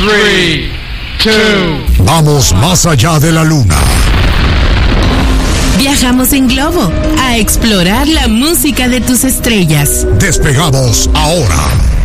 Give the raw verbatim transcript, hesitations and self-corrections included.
tres, dos. Vamos más allá de la luna. Viajamos en globo a explorar la música de tus estrellas. Despegamos ahora.